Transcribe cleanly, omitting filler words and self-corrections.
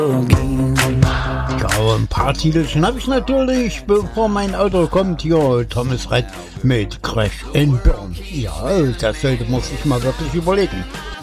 Ja, ein paar Titelchen habe ich natürlich, bevor mein Auto kommt. Hier, Thomas Rhett mit Crash and Burn. Ja, das sollte man sich mal wirklich überlegen.